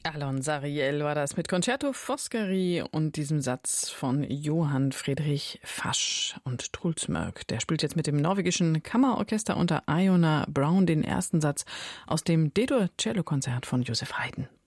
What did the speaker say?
Alon Sariel war das mit Concerto Foscari und diesem Satz von Johann Friedrich Fasch und Truls Mörk. Der spielt jetzt mit dem norwegischen Kammerorchester unter Iona Brown den ersten Satz aus dem D-Dur-Cello-Konzert von Joseph Haydn.